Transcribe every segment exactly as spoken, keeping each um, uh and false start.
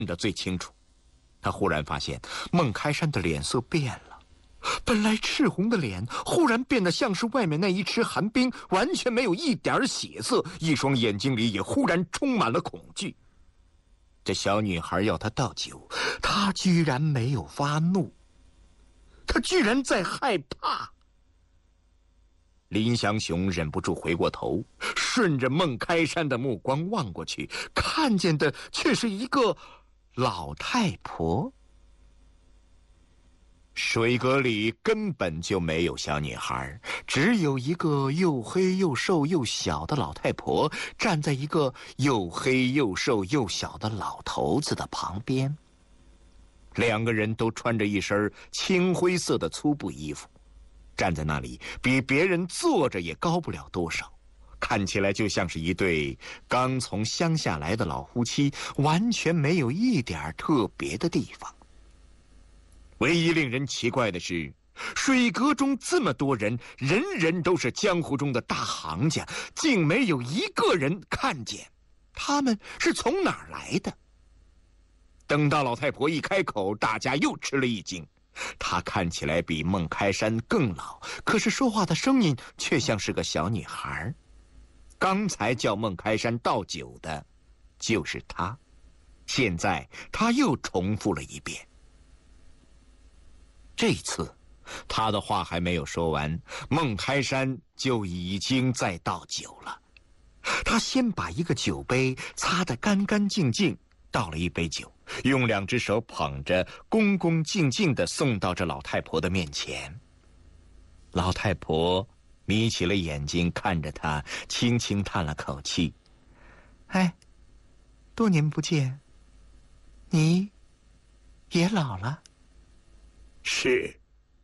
得最清楚。他忽然发现孟开山的脸色变了，本来赤红的脸忽然变得像是外面那一池寒冰，完全没有一点血色，一双眼睛里也忽然充满了恐惧。这小女孩要他倒酒，他居然没有发怒，他居然在害怕。林祥雄忍不住回过头，顺着孟开山的目光望过去，看见的却是一个老太婆。水阁里根本就没有小女孩，只有一个又黑又瘦又小的老太婆站在一个又黑又瘦又小的老头子的旁边。两个人都穿着一身青灰色的粗布衣服，站在那里比别人坐着也高不了多少，看起来就像是一对刚从乡下来的老夫妻，完全没有一点特别的地方。唯一令人奇怪的是，水阁中这么多人，人人都是江湖中的大行家，竟没有一个人看见他们是从哪儿来的。等到老太婆一开口，大家又吃了一惊。她看起来比孟开山更老，可是说话的声音却像是个小女孩。刚才叫孟开山倒酒的就是她，现在她又重复了一遍。这次他的话还没有说完，孟开山就已经在倒酒了。他先把一个酒杯擦得干干净净，倒了一杯酒，用两只手捧着，恭恭敬敬地送到这老太婆的面前。老太婆眯起了眼睛看着他，轻轻叹了口气：“哎，多年不见，你也老了。”“是。”“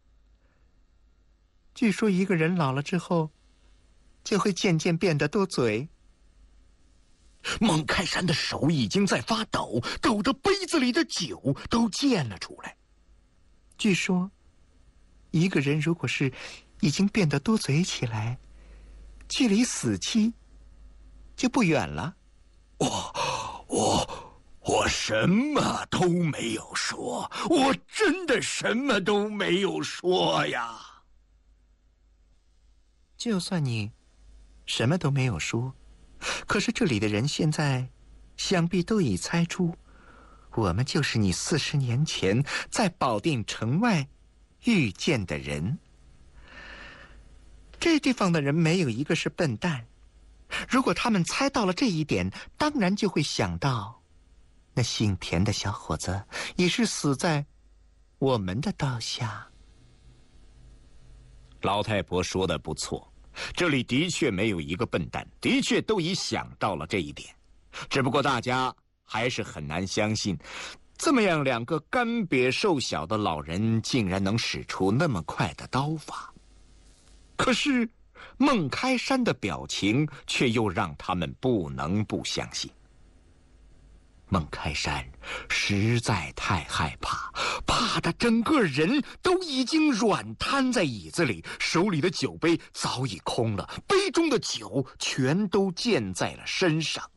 据说一个人老了之后，就会渐渐变得多嘴。”孟开山的手已经在发抖，抖得杯子里的酒都溅了出来。据说，一个人如果是已经变得多嘴起来，距离死期就不远了。我我我什么都没有说，我真的什么都没有说呀。就算你什么都没有说，可是这里的人现在想必都已猜出，我们就是你四十年前在保定城外遇见的人。这地方的人没有一个是笨蛋，如果他们猜到了这一点，当然就会想到，那姓田的小伙子也是死在我们的刀下。老太婆说的不错，这里的确没有一个笨蛋，的确都已想到了这一点，只不过大家还是很难相信，这么样两个干瘪瘦小的老人竟然能使出那么快的刀法。可是孟开山的表情却又让他们不能不相信。孟开山实在太害怕，怕得整个人都已经软瘫在椅子里，手里的酒杯早已空了，杯中的酒全都溅在了身上。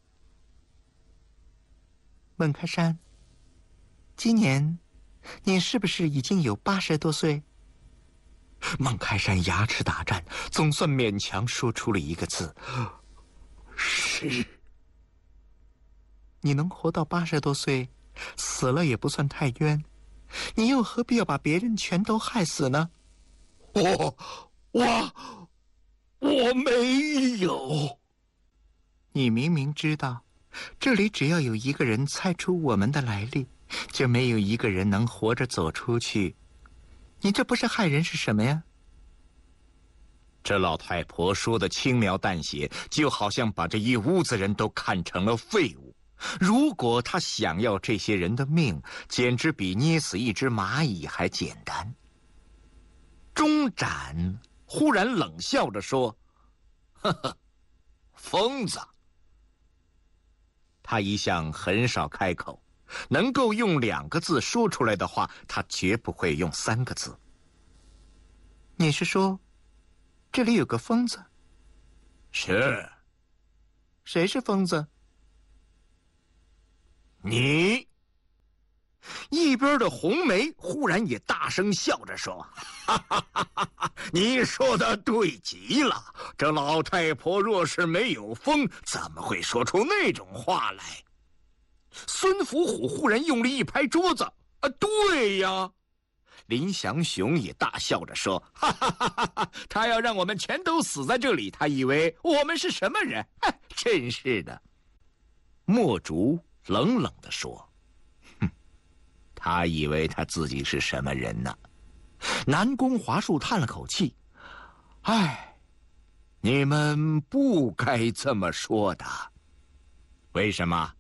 孟开山，今年你是不是已经有八十多岁？孟开山牙齿打颤，总算勉强说出了一个字：是。你能活到八十多岁，死了也不算太冤，你又何必要把别人全都害死呢？我我我没有。你明明知道，这里只要有一个人猜出我们的来历，就没有一个人能活着走出去。你这不是害人是什么呀？这老太婆说的轻描淡写，就好像把这一屋子人都看成了废物。如果他想要这些人的命，简直比捏死一只蚂蚁还简单。钟展忽然冷笑着说：“呵呵，疯子。”他一向很少开口，能够用两个字说出来的话，他绝不会用三个字。你是说，这里有个疯子？是。谁是疯子？你。 一边的红梅忽然也大声笑着说：“哈哈哈哈，你说的对极了！这老太婆若是没有疯，怎么会说出那种话来？”孙福虎忽然用力一拍桌子：“啊，对呀！”林祥雄也大笑着说：“哈哈哈哈哈！他要让我们全都死在这里，他以为我们是什么人？哎，真是的。”墨竹冷冷地说：“哼，他以为他自己是什么人呢？”南宫华树叹了口气：“哎，你们不该这么说的。为什么？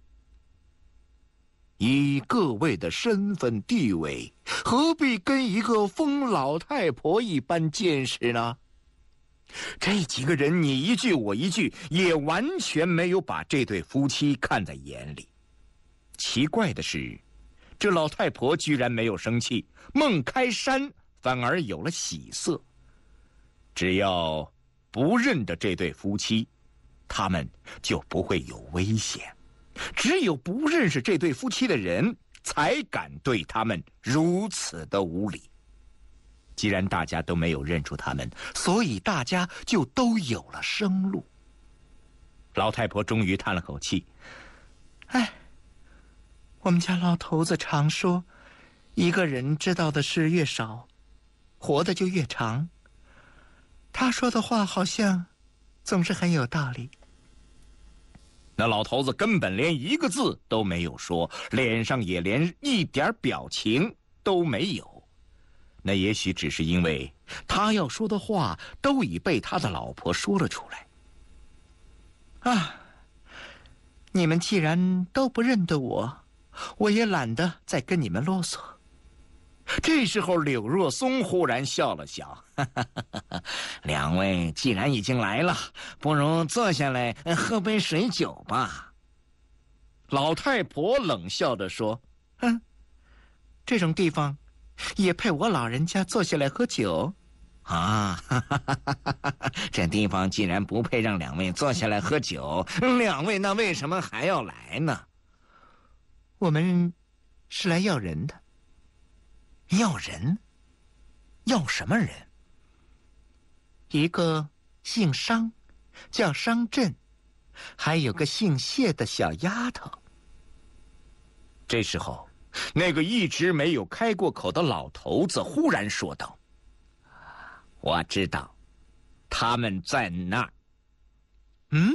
以各位的身份地位，何必跟一个疯老太婆一般见识呢？这几个人你一句我一句，也完全没有把这对夫妻看在眼里。奇怪的是，这老太婆居然没有生气，孟开山反而有了喜色。只要不认得这对夫妻，他们就不会有危险。只有不认识这对夫妻的人，才敢对他们如此的无礼。既然大家都没有认出他们，所以大家就都有了生路。老太婆终于叹了口气：“哎，我们家老头子常说，一个人知道的事越少，活得就越长。他说的话好像总是很有道理。”那老头子根本连一个字都没有说，脸上也连一点表情都没有。那也许只是因为他要说的话都已被他的老婆说了出来。啊，你们既然都不认得我，我也懒得再跟你们啰嗦。这时候柳若松忽然笑了笑：“哈哈哈哈，两位既然已经来了，不如坐下来喝杯水酒吧。”老太婆冷笑着说：“哼，这种地方也配我老人家坐下来喝酒？啊，哈哈哈哈哈！这地方既然不配让两位坐下来喝酒，两位那为什么还要来呢？”“我们是来要人的。”“要人？要什么人？”“一个姓商，叫商震，还有个姓谢的小丫头。”这时候，那个一直没有开过口的老头子忽然说道：“我知道，他们在那儿。”“嗯？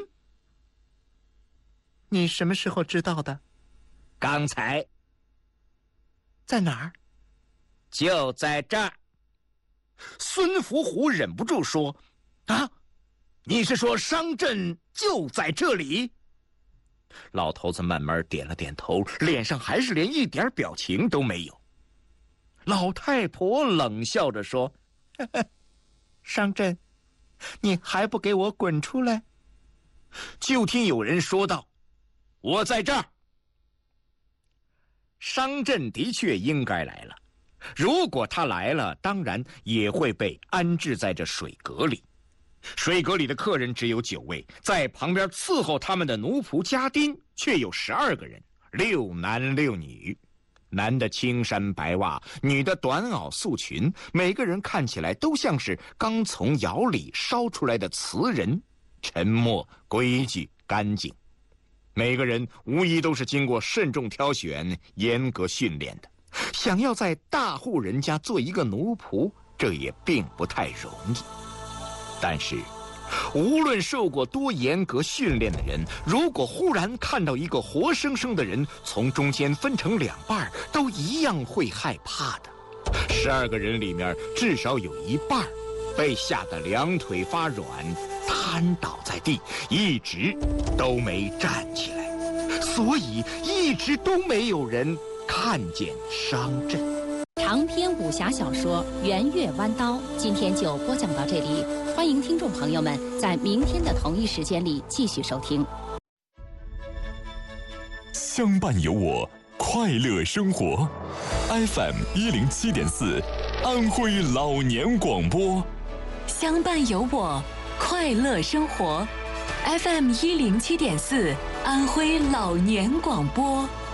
你什么时候知道的？”“刚才。”“在哪儿？”“就在这儿。”孙福虎忍不住说：“啊，你是说商震就在这里？”老头子慢慢点了点头，脸上还是连一点表情都没有。老太婆冷笑着说：“呵呵，商震，你还不给我滚出来？”就听有人说道：“我在这儿。”商震的确应该来了，如果他来了，当然也会被安置在这水阁里。水阁里的客人只有九位，在旁边伺候他们的奴仆家丁却有十二个人，六男六女。男的青衫白袜，女的短袄素裙，每个人看起来都像是刚从窑里烧出来的瓷人，沉默、规矩、干净。每个人无疑都是经过慎重挑选、严格训练的。想要在大户人家做一个奴仆，这也并不太容易。但是，无论受过多严格训练的人，如果忽然看到一个活生生的人从中间分成两半，都一样会害怕的。十二个人里面，至少有一半被吓得两腿发软，瘫倒在地，一直都没站起来，所以一直都没有人看见商震。 长篇武侠小说《圆月弯刀》今天就播讲到这里，欢迎听众朋友们在明天的同一时间里继续收听。 相伴有我，快乐生活 ，F M 一零七点四，安徽老年广播。 相伴有我，快乐生活 ，F M 一零七点四，安徽老年广播。